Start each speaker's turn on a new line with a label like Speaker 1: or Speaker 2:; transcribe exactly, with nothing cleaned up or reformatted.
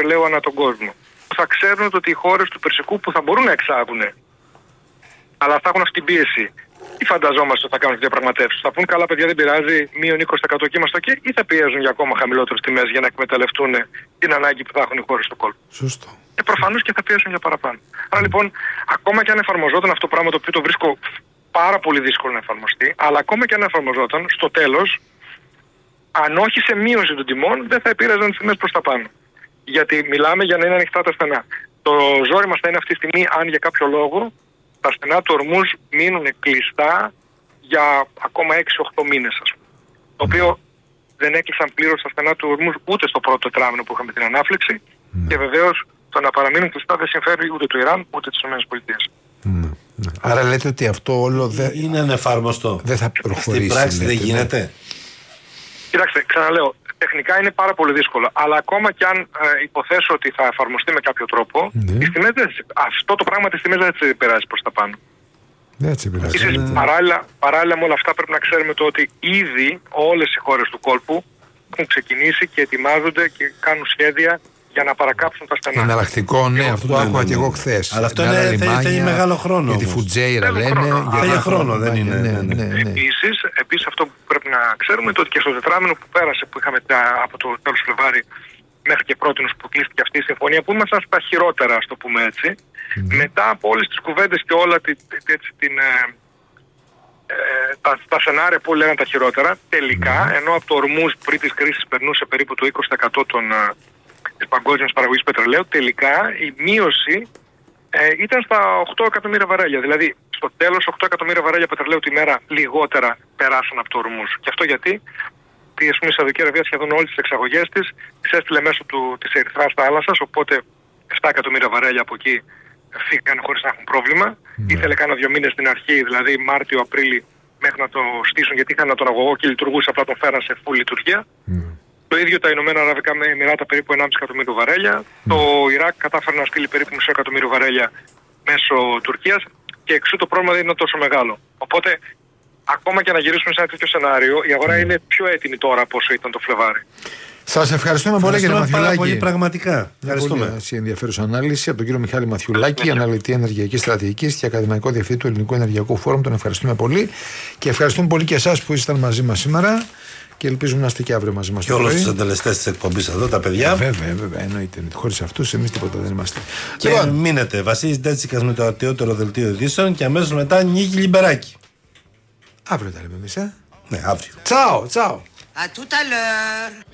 Speaker 1: πετρελαίου ανά τον κόσμο. Θα ξέρουν ότι οι χώρες του Περσικού που θα μπορούν να εξάγουν, αλλά θα έχουν αυτή την πίεση, τι φανταζόμαστε ότι θα κάνουν διαπραγματεύσεις? Θα πούν καλά, παιδιά, δεν πειράζει, μείον είκοσι τοις εκατό και είμαστε εκεί, ή θα πιέζουν για ακόμα χαμηλότερες τιμές για να εκμεταλλευτούν την ανάγκη που θα έχουν οι χώρες του κόλπου?
Speaker 2: Σωστό.
Speaker 1: Και προφανώς και θα πιέσουν για παραπάνω. Άρα λοιπόν, ακόμα και αν εφαρμοζόταν αυτό το πράγμα, το οποίο το βρίσκω πάρα πολύ δύσκολο να εφαρμοστεί, αλλά ακόμα και αν εφαρμοζόταν, στο τέλος, αν όχι σε μείωση των τιμών, δεν θα επήραζαν τις τιμές προς τα πάνω. Γιατί μιλάμε για να είναι ανοιχτά τα στενά. Το ζόρι μας θα είναι αυτή τη στιγμή, αν για κάποιο λόγο τα στενά του Ορμούζ μείνουν κλειστά για ακόμα έξι οχτώ μήνες, ας πούμε. Το οποίο δεν έκλεισαν πλήρως τα στενά του Ορμούζ ούτε στο πρώτο τετράμινο που είχαμε την ανάφλεξη. Mm. Και βεβαίως το να παραμείνουν κλειστά δεν συμφέρει ούτε του Ιράν ούτε τις ΗΠΑ. Mm.
Speaker 2: Άρα λέτε ότι αυτό όλο δεν
Speaker 3: είναι ανεφάρμοστο.
Speaker 2: Δεν θα προχωρήσει.
Speaker 3: Στην πράξη
Speaker 2: λέτε,
Speaker 3: δεν γίνεται.
Speaker 2: Ναι.
Speaker 1: Κοιτάξτε, ξαναλέω, τεχνικά είναι πάρα πολύ δύσκολο. Αλλά ακόμα και αν ε, υποθέσω ότι θα εφαρμοστεί με κάποιο τρόπο,
Speaker 2: ναι.
Speaker 1: τις τιμές δεν, αυτό το πράγμα τις τιμές δεν θα τις περάσει προς τα πάνω.
Speaker 2: Έτσι πειράζει.
Speaker 1: Ίσως, ναι. παράλληλα, παράλληλα με όλα αυτά πρέπει να ξέρουμε το ότι ήδη όλες οι χώρες του κόλπου έχουν ξεκινήσει και ετοιμάζονται και κάνουν σχέδια για να παρακάψουν τα στενά.
Speaker 2: Εναλλακτικό, ναι, αυτό το άκουγα και εγώ χθες.
Speaker 3: Αλλά αυτό είναι, θέλει μεγάλο χρόνο.
Speaker 2: Για τη Φουτζέιρα λένε.
Speaker 3: Θέλει χρόνο, δεν είναι.
Speaker 2: Ναι, ναι, ναι.
Speaker 1: Επίσης, επίσης, αυτό που πρέπει να ξέρουμε είναι ότι και στο τετράμινο που πέρασε, που είχαμε τα, από το τέλος Φλεβάρι μέχρι και πρότινος που κλείστηκε αυτή η συμφωνία, που ήμασταν στα χειρότερα, ας το πούμε έτσι, mm. μετά από όλες τις κουβέντες και όλα την, έτσι, την, ε, ε, τα, τα σενάρια που λέγανε τα χειρότερα, τελικά, mm. ενώ από το Ορμούζ πριν της κρίσης περνούσε περίπου το είκοσι τοις εκατό των της παγκόσμιας παραγωγής πετρελαίου, τελικά η μείωση ε, ήταν στα οκτώ εκατομμύρια βαρέλια. Δηλαδή, στο τέλος, οκτώ εκατομμύρια βαρέλια πετρελαίου τη μέρα λιγότερα περάσαν από το Ορμούζ. Και αυτό γιατί ας πούμε, η Σαουδική Αραβία σχεδόν όλες τις εξαγωγές της τις έστειλε μέσω του, της Ερυθράς θάλασσας, οπότε επτά εκατομμύρια βαρέλια από εκεί φύγαν χωρίς να έχουν πρόβλημα. Mm. Ήθελε κάνα δύο μήνες στην αρχή, δηλαδή Μάρτιο, Απρίλιο, μέχρι να το στήσουν, γιατί είχαν τον αγωγό και λειτουργούσε, απλά τον φέραν σε full λειτουργία. Mm. Το ίδιο τα Ηνωμένα Αραβικά Εμιράτα, περίπου ενάμιση εκατομμύριο βαρέλια. Mm. Το Ιράκ κατάφερε να στείλει περίπου μισό εκατομμύριο βαρέλια μέσω Τουρκίας και εξού το πρόβλημα δεν είναι τόσο μεγάλο. Οπότε, ακόμα και να γυρίσουμε σε ένα τέτοιο σενάριο, η αγορά mm. είναι πιο έτοιμη τώρα από όσο ήταν το Φλεβάρι.
Speaker 2: Σας ευχαριστούμε πολύ, κύριε Μαθιουλάκη.
Speaker 3: Πολύ πραγματικά. Ευχαριστούμε.
Speaker 2: Πολύ ενδιαφέρουσα ανάλυση από τον κύριο Μιχάλη Μαθιουλάκη, αναλυτή ενεργειακής στρατηγικής και ακαδημαϊκό διευθυντή του Ελληνικού Ενεργειακού Φόρουμ. Τον ευχαριστούμε πολύ και ευχαριστούμε πολύ και εσάς που ήσασταν μαζί μας σήμερα. Και ελπίζουμε να είστε και αύριο μαζί μας.
Speaker 3: Και όλους τους συντελεστές της εκπομπής εδώ, τα παιδιά.
Speaker 2: Βέβαια, βέβαια, εννοείται. Χωρίς αυτούς εμείς τίποτα δεν είμαστε.
Speaker 3: Και λοιπόν, μείνετε. Βασίλης Ντέτσικας με το αρτιότερο δελτίο ειδήσεων και αμέσως μετά Νίκη Λιμπεράκη.
Speaker 2: Αύριο τα λέμε εμείς, ε.
Speaker 3: Ναι, αύριο.
Speaker 2: Τσάω, τσάω.
Speaker 4: À tout à l'heure.